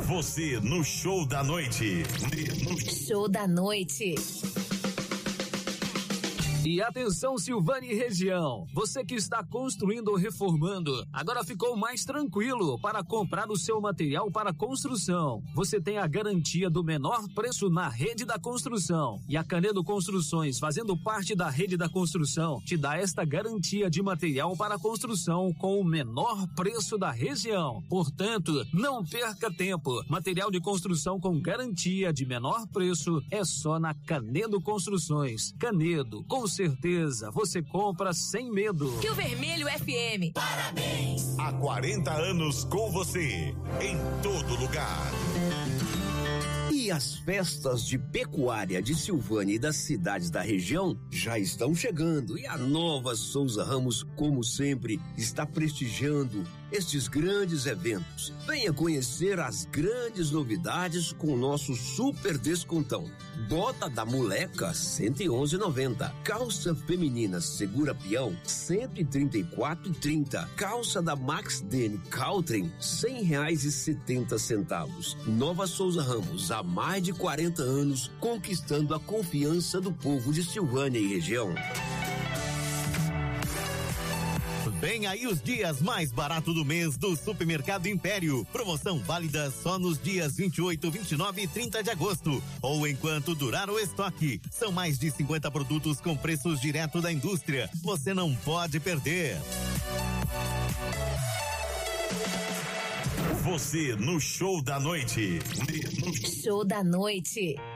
Você no Show da Noite. Show da Noite. E atenção, Silvânia e região, você que está construindo ou reformando, agora ficou mais tranquilo para comprar o seu material para construção. Você tem a garantia do menor preço na Rede da Construção. E a Canedo Construções, fazendo parte da Rede da Construção, te dá esta garantia de material para construção com o menor preço da região. Portanto, não perca tempo. Material de construção com garantia de menor preço é só na Canedo Construções. Canedo, com certeza, você compra sem medo. Rio Vermelho FM. Parabéns! Há 40 anos com você, em todo lugar. E as festas de pecuária de Silvânia e das cidades da região já estão chegando, e a Nova Souza Ramos, como sempre, está prestigiando estes grandes eventos. Venha conhecer as grandes novidades com o nosso super descontão. Bota da Moleca, 111,90. Calça feminina Segura Peão, 134,30. Calça da Max Dene Caltrim, R$100,70. Nova Souza Ramos, há mais de 40 anos, conquistando a confiança do povo de Silvânia e região. Vem aí os dias mais baratos do mês do Supermercado Império. Promoção válida só nos dias 28, 29 e 30 de agosto, ou enquanto durar o estoque. São mais de 50 produtos com preços direto da indústria. Você não pode perder. Você no Show da Noite. Show da Noite.